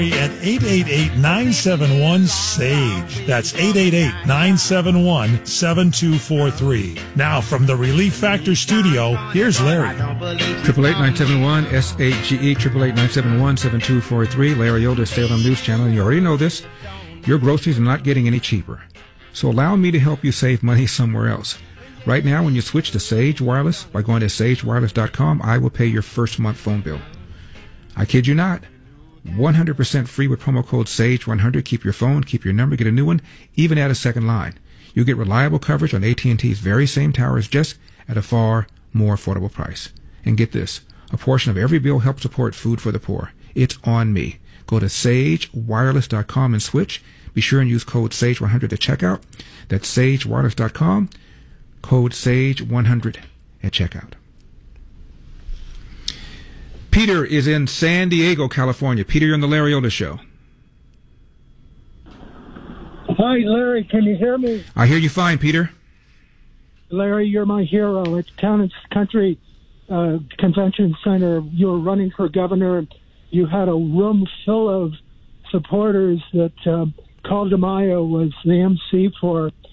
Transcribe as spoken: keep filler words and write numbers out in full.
At eight eight eight, nine seven one, S A G E. That's eight eight eight, nine seven one, seven two four three. Now from the Relief Factor studio, here's Larry. Triple eight nine seven one S A G E, triple eight nine seven one seven two four three. Larry Yoder, Salem News Channel. You already know this. Your groceries are not getting any cheaper. So allow me to help you save money somewhere else. Right now, when you switch to Sage Wireless by going to sage wireless dot com, I will pay your first month phone bill. I kid you not. one hundred percent free with promo code SAGE one hundred. Keep your phone, keep your number, get a new one, even add a second line. You'll get reliable coverage on A T and T's very same towers, just at a far more affordable price. And get this, a portion of every bill helps support food for the poor. It's on me. Go to sage wireless dot com and switch. Be sure and use code SAGE one hundred at checkout. That's sage wireless dot com, code SAGE one hundred at checkout. Peter is in San Diego, California. Peter, you're on the Larry Yoder Show. Hi, Larry. Can you hear me? I hear you fine, Peter. Larry, you're my hero. At Town and Country uh, Convention Center, you were running for governor. You had a room full of supporters that uh, Carl DeMaio was the M C for.